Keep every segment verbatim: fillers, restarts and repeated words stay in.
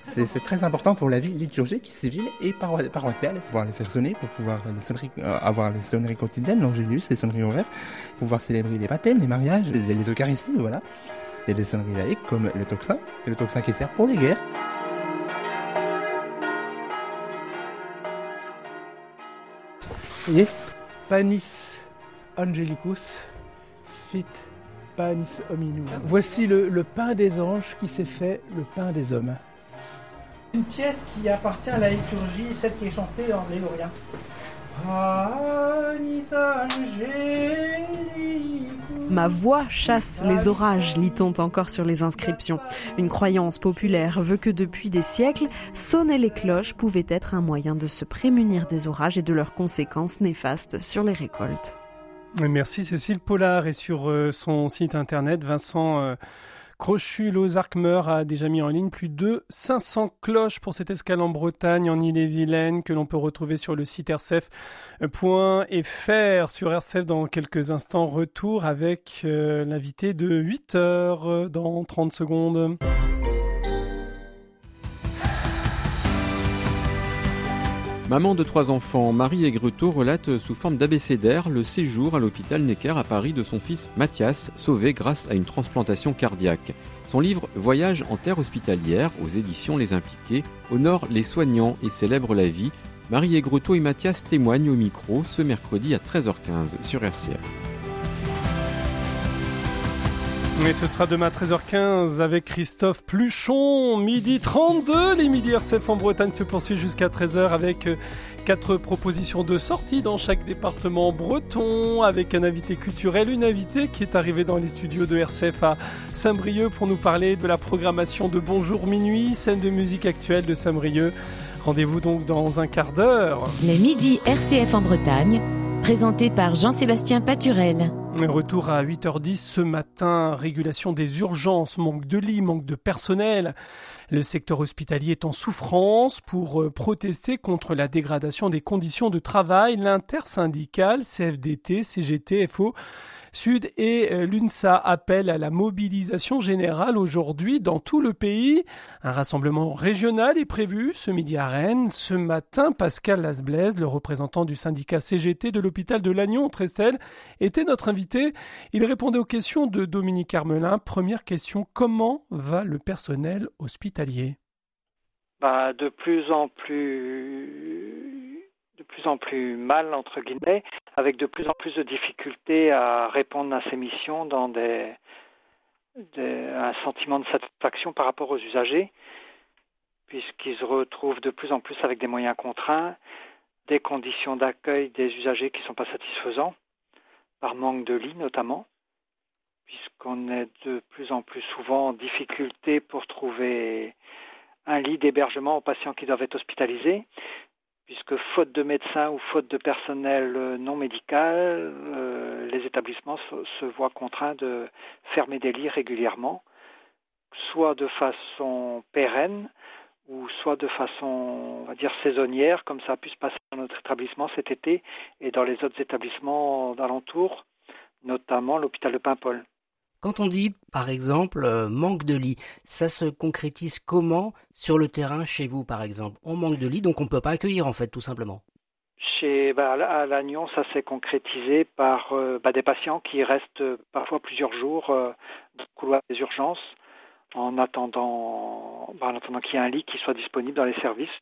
C'est, c'est très important pour la vie liturgique, civile et paro- paroissiale, pouvoir les faire sonner, pour pouvoir les sonneries, euh, avoir les sonneries quotidiennes, l'angélus, les sonneries au greffe, pouvoir célébrer les baptêmes, les mariages, les, les eucharisties, voilà. Et des sonneries laïques comme le tocsin, et le tocsin qui sert pour les guerres. Vous voyez, Panis Angelicus, fit panis hominum. Voici le, le pain des anges qui s'est fait le pain des hommes. Une pièce qui appartient à la liturgie, celle qui est chantée en grégorien. Panis Angelicus. Ma voix chasse les orages, lit-on encore sur les inscriptions. Une croyance populaire veut que depuis des siècles, sonner les cloches pouvait être un moyen de se prémunir des orages et de leurs conséquences néfastes sur les récoltes. Merci Cécile Pollard. Et sur euh, son site internet, Vincent euh, Crochu-Lozark-Meur a déjà mis en ligne plus de cinq cents cloches pour cette escale en Bretagne, en Ille-et-Vilaine, que l'on peut retrouver sur le site r c f point f r. Sur R C F, dans quelques instants, retour avec euh, l'invité de huit heures euh, dans trente secondes. Maman de trois enfants, Marie Aigretot relate sous forme d'abécédaire le séjour à l'hôpital Necker à Paris de son fils Mathias, sauvé grâce à une transplantation cardiaque. Son livre « Voyage en terre hospitalière » aux éditions Les Impliqués honore les soignants et célèbre la vie. Marie Aigretot et Mathias témoignent au micro ce mercredi à treize heures quinze sur R C F. Et ce sera demain à treize heures quinze avec Christophe Pluchon, midi trente-deux. Les Midi R C F en Bretagne se poursuivent jusqu'à treize heures avec quatre propositions de sortie dans chaque département breton, avec un invité culturel, une invitée qui est arrivée dans les studios de R C F à Saint-Brieuc pour nous parler de la programmation de Bonjour Minuit, scène de musique actuelle de Saint-Brieuc. Rendez-vous donc dans un quart d'heure. Les Midi R C F en Bretagne, présenté par Jean-Sébastien Paturel. Retour à huit heures dix ce matin, régulation des urgences, manque de lits, manque de personnel. Le secteur hospitalier est en souffrance. Pour protester contre la dégradation des conditions de travail, l'intersyndicale C F D T, C G T, F O Sud et l'UNSA appellent à la mobilisation générale aujourd'hui dans tout le pays. Un rassemblement régional est prévu ce midi à Rennes. Ce matin, Pascal Lasblaise, le représentant du syndicat C G T de l'hôpital de Lannion-Trestel, était notre invité. Il répondait aux questions de Dominique Armelin. Première question, comment va le personnel hospitalier ? Bah, de plus en plus... de plus en plus mal, entre guillemets, avec de plus en plus de difficultés à répondre à ces missions dans des, des, un sentiment de satisfaction par rapport aux usagers, puisqu'ils se retrouvent de plus en plus avec des moyens contraints, des conditions d'accueil des usagers qui ne sont pas satisfaisants, par manque de lits notamment, puisqu'on est de plus en plus souvent en difficulté pour trouver un lit d'hébergement aux patients qui doivent être hospitalisés, puisque faute de médecins ou faute de personnel non médical, euh, les établissements se, se voient contraints de fermer des lits régulièrement, soit de façon pérenne, ou soit de façon, on va dire, saisonnière, comme ça a pu se passer dans notre établissement cet été et dans les autres établissements d'alentour, notamment l'hôpital de Paimpol. Quand on dit, par exemple, euh, manque de lits, ça se concrétise comment sur le terrain chez vous, par exemple ? On manque de lits, donc on ne peut pas accueillir, en fait, tout simplement. Chez, bah, à Lannion, ça s'est concrétisé par euh, bah, des patients qui restent euh, parfois plusieurs jours euh, dans le couloir des urgences en attendant, bah, en attendant qu'il y ait un lit qui soit disponible dans les services.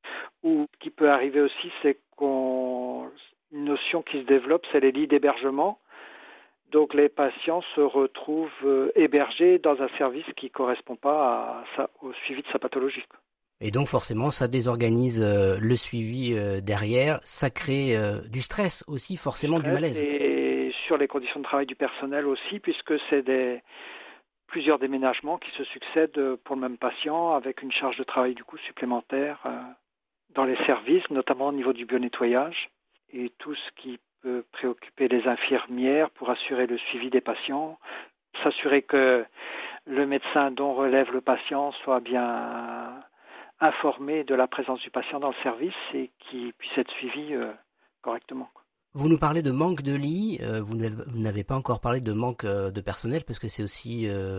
Ou ce qui peut arriver aussi, c'est qu'on une notion qui se développe, c'est les lits d'hébergement. Donc les patients se retrouvent euh, hébergés dans un service qui ne correspond pas à sa, au suivi de sa pathologie. Et donc forcément, ça désorganise euh, le suivi euh, derrière, ça crée euh, du stress aussi, forcément du, du malaise. Et sur les conditions de travail du personnel aussi, puisque c'est des, plusieurs déménagements qui se succèdent pour le même patient, avec une charge de travail du coup supplémentaire euh, dans les services, notamment au niveau du bio-nettoyage, et tout ce qui peut préoccuper les infirmières pour assurer le suivi des patients, s'assurer que le médecin dont relève le patient soit bien informé de la présence du patient dans le service et qu'il puisse être suivi euh, correctement. Vous nous parlez de manque de lits, euh, vous n'avez pas encore parlé de manque euh, de personnel parce que c'est aussi euh,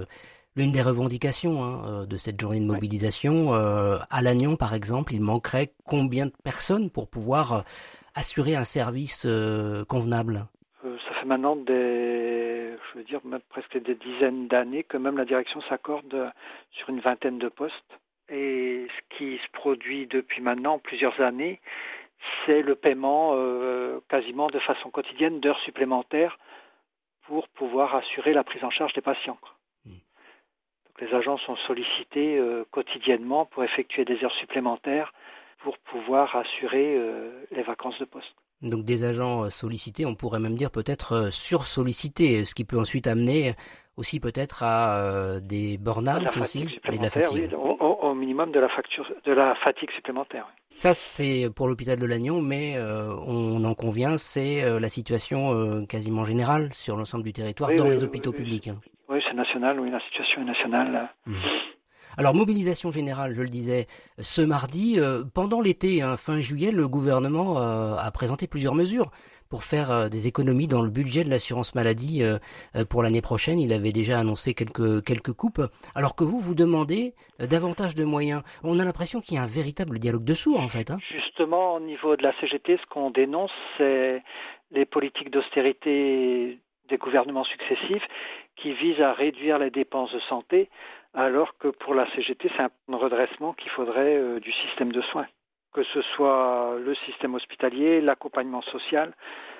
L'une des revendications hein, de cette journée de mobilisation, euh, à Lannion par exemple, il manquerait combien de personnes pour pouvoir euh, assurer un service euh, convenable? euh, Ça fait maintenant des, je veux dire, même presque des dizaines d'années que même la direction s'accorde sur une vingtaine de postes. Et ce qui se produit depuis maintenant plusieurs années, c'est le paiement euh, quasiment de façon quotidienne d'heures supplémentaires pour pouvoir assurer la prise en charge des patients. Mmh. Donc, les agents sont sollicités euh, quotidiennement pour effectuer des heures supplémentaires pour pouvoir assurer euh, les vacances de poste. Donc des agents sollicités, on pourrait même dire peut-être sursollicités, ce qui peut ensuite amener aussi peut-être à euh, des burn-out aussi et de la fatigue. Oui, au, au minimum de la, facture, de la fatigue supplémentaire. Oui. Ça, c'est pour l'hôpital de Lannion, mais euh, on en convient, c'est euh, la situation euh, quasiment générale sur l'ensemble du territoire, oui, dans oui, les hôpitaux oui, publics. Oui, c'est national, oui, la situation est nationale. Mmh. Alors, mobilisation générale, je le disais, ce mardi, euh, pendant l'été, hein, fin juillet, le gouvernement euh, a présenté plusieurs mesures pour faire euh, des économies dans le budget de l'assurance maladie euh, euh, pour l'année prochaine. Il avait déjà annoncé quelques, quelques coupes, alors que vous, vous demandez euh, davantage de moyens. On a l'impression qu'il y a un véritable dialogue de sourds, en fait. Hein. Justement, au niveau de la C G T, ce qu'on dénonce, c'est les politiques d'austérité des gouvernements successifs qui visent à réduire les dépenses de santé, alors que pour la C G T, c'est un redressement qu'il faudrait euh, du système de soins. Que ce soit le système hospitalier, l'accompagnement social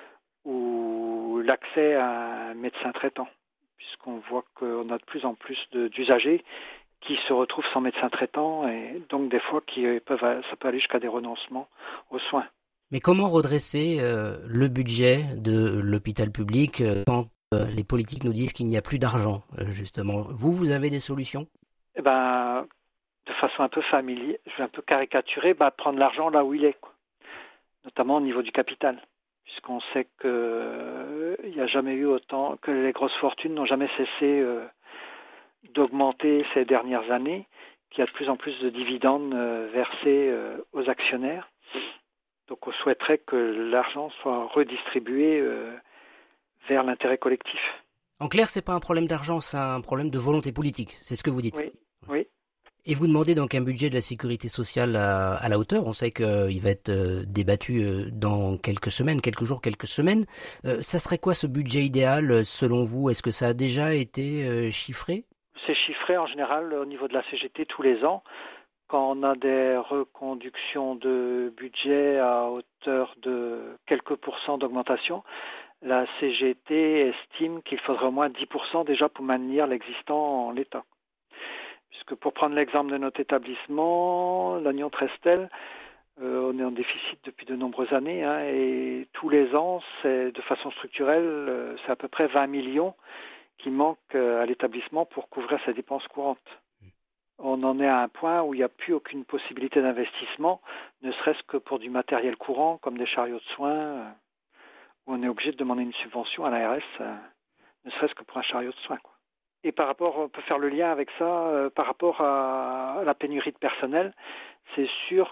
ou l'accès à un médecin traitant, puisqu'on voit qu'on a de plus en plus de, d'usagers qui se retrouvent sans médecin traitant et donc des fois qui peuvent, ça peut aller jusqu'à des renoncements aux soins. Mais comment redresser euh, le budget de l'hôpital public euh, quand euh, les politiques nous disent qu'il n'y a plus d'argent, euh, justement? Vous, vous avez des solutions? Eh ben, de façon un peu familière, je vais un peu caricaturer, bah, prendre l'argent là où il est, quoi. Notamment au niveau du capital, puisqu'on sait qu'il euh, n'y a jamais eu autant, que les grosses fortunes n'ont jamais cessé euh, d'augmenter ces dernières années, qu'il y a de plus en plus de dividendes euh, versés euh, aux actionnaires. Donc on souhaiterait que l'argent soit redistribué euh, vers l'intérêt collectif. En clair, c'est pas un problème d'argent, c'est un problème de volonté politique, c'est ce que vous dites. Oui, oui. Et vous demandez donc un budget de la sécurité sociale à, à la hauteur. On sait qu'il va être euh, débattu euh, dans quelques semaines, quelques jours, quelques semaines. Euh, ça serait quoi ce budget idéal selon vous? Est-ce que ça a déjà été euh, chiffré? C'est chiffré en général au niveau de la C G T tous les ans. Quand on a des reconductions de budget à hauteur de quelques pourcents d'augmentation, la C G T estime qu'il faudrait au moins dix pour cent déjà pour maintenir l'existant en l'état. Puisque pour prendre l'exemple de notre établissement, Lannion-Trestel, euh, on est en déficit depuis de nombreuses années hein, et tous les ans, c'est de façon structurelle, euh, c'est à peu près vingt millions qui manquent euh, à l'établissement pour couvrir ses dépenses courantes. On en est à un point où il n'y a plus aucune possibilité d'investissement, ne serait-ce que pour du matériel courant, comme des chariots de soins, euh, où on est obligé de demander une subvention à l'A R S, euh, ne serait-ce que pour un chariot de soins, quoi. Et par rapport, on peut faire le lien avec ça, euh, par rapport à, à la pénurie de personnel, c'est sûr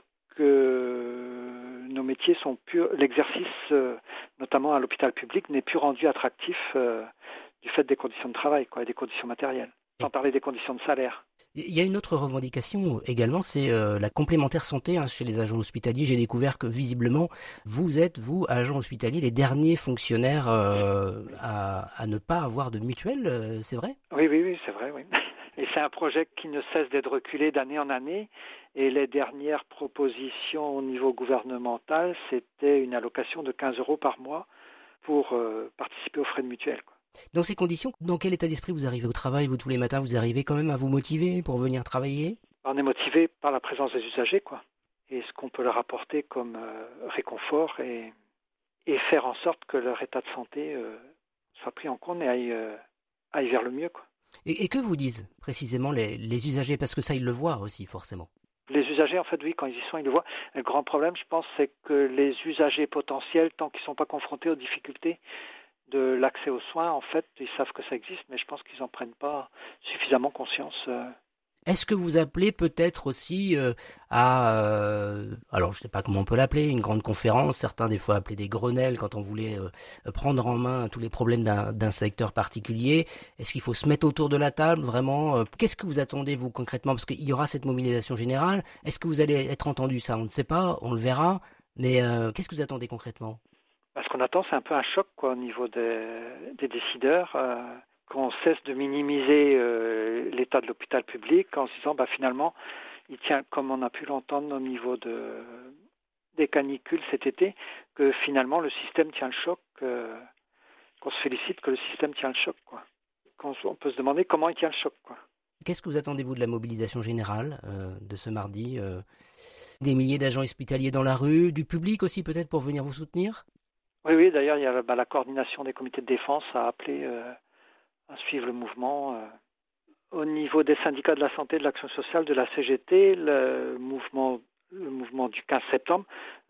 que nos métiers sont plus, l'exercice, euh, notamment à l'hôpital public, n'est plus rendu attractif euh, du fait des conditions de travail, quoi, et des conditions matérielles, sans parler des conditions de salaire. Il y a une autre revendication également, c'est euh, la complémentaire santé hein, chez les agents hospitaliers. J'ai découvert que visiblement, vous êtes, vous, agents hospitaliers, les derniers fonctionnaires euh, à, à ne pas avoir de mutuelle, euh, c'est vrai? Oui, oui, oui, c'est vrai, oui. Et c'est un projet qui ne cesse d'être reculé d'année en année. Et les dernières propositions au niveau gouvernemental, c'était une allocation de quinze euros par mois pour euh, participer aux frais de mutuelle, quoi. Dans ces conditions, dans quel état d'esprit vous arrivez au travail? Vous, tous les matins, vous arrivez quand même à vous motiver pour venir travailler? On est motivé par la présence des usagers, quoi. Et ce qu'on peut leur apporter comme euh, réconfort et, et faire en sorte que leur état de santé euh, soit pris en compte et aille, euh, aille vers le mieux, quoi. Et, et que vous disent précisément les, les usagers? Parce que ça, ils le voient aussi, forcément. Les usagers, en fait, oui, quand ils y sont, ils le voient. Le grand problème, je pense, c'est que les usagers potentiels, tant qu'ils ne sont pas confrontés aux difficultés de l'accès aux soins, en fait, ils savent que ça existe, mais je pense qu'ils n'en prennent pas suffisamment conscience. Euh... Est-ce que vous appelez peut-être aussi euh, à, euh, alors je ne sais pas comment on peut l'appeler, une grande conférence, certains des fois appelaient des grenelles quand on voulait euh, prendre en main tous les problèmes d'un, d'un secteur particulier. Est-ce qu'il faut se mettre autour de la table vraiment euh, Qu'est-ce que vous attendez vous concrètement? Parce qu'il y aura cette mobilisation générale. Est-ce que vous allez être entendu? Ça, on ne sait pas, on le verra. Mais euh, qu'est-ce que vous attendez concrètement? Ce qu'on attend, c'est un peu un choc quoi, au niveau des, des décideurs. Euh... qu'on cesse de minimiser euh, l'état de l'hôpital public en se disant bah, finalement, il tient, comme on a pu l'entendre au niveau de, des canicules cet été, que finalement le système tient le choc, euh, qu'on se félicite que le système tient le choc. Quoi. Qu'on, on peut se demander comment il tient le choc. Quoi. Qu'est-ce que vous attendez-vous de la mobilisation générale euh, de ce mardi euh, Des milliers d'agents hospitaliers dans la rue, du public aussi peut-être pour venir vous soutenir? Oui, oui, d'ailleurs, il y a bah, la coordination des comités de défense a appelé... Euh, à suivre le mouvement. Euh, au niveau des syndicats de la santé, de l'action sociale, de la C G T, le mouvement, le mouvement du quinze septembre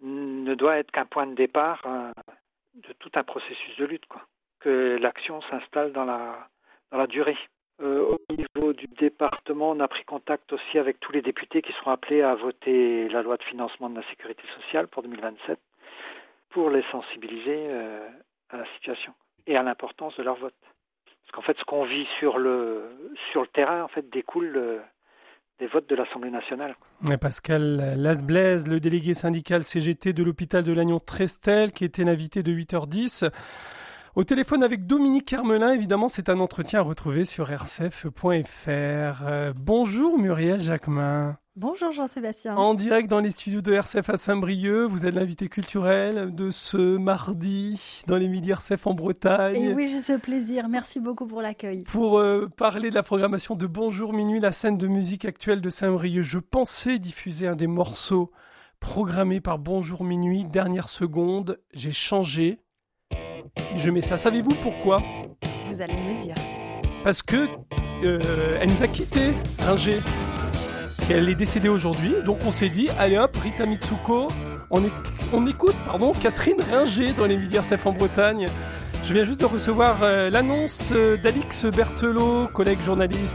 ne doit être qu'un point de départ euh, de tout un processus de lutte, quoi. Que l'action s'installe dans la, dans la durée. Euh, au niveau du département, on a pris contact aussi avec tous les députés qui seront appelés à voter la loi de financement de la sécurité sociale pour deux mille vingt-sept pour les sensibiliser euh, à la situation et à l'importance de leur vote. Parce qu'en fait, ce qu'on vit sur le, sur le terrain, en fait, découle le, des votes de l'Assemblée nationale. Et Pascal Lasblaise, le délégué syndical C G T de l'hôpital de Lannion-Trestel, qui était l'invité de huit heures dix. Au téléphone avec Dominique Hermelin, évidemment, c'est un entretien à retrouver sur r c f point f r. Euh, bonjour Muriel Jacquemin. Bonjour Jean-Sébastien. En direct dans les studios de R C F à Saint-Brieuc, vous êtes l'invité culturel de ce mardi dans les midis R C F en Bretagne. Et oui, j'ai ce plaisir. Merci beaucoup pour l'accueil. Pour euh, parler de la programmation de Bonjour Minuit, la scène de musique actuelle de Saint-Brieuc. Je pensais diffuser un des morceaux programmés par Bonjour Minuit. Dernière seconde, j'ai changé. Et je mets ça. Savez-vous pourquoi? Vous allez me dire. Parce que euh, elle nous a quittés, Ringer. Et elle est décédée aujourd'hui, donc on s'est dit, allez hop, Rita Mitsuko, on, est, on écoute pardon, Catherine Ringer dans les midis R C F en Bretagne. Je viens juste de recevoir euh, l'annonce euh, d'Alix Berthelot, collègue journaliste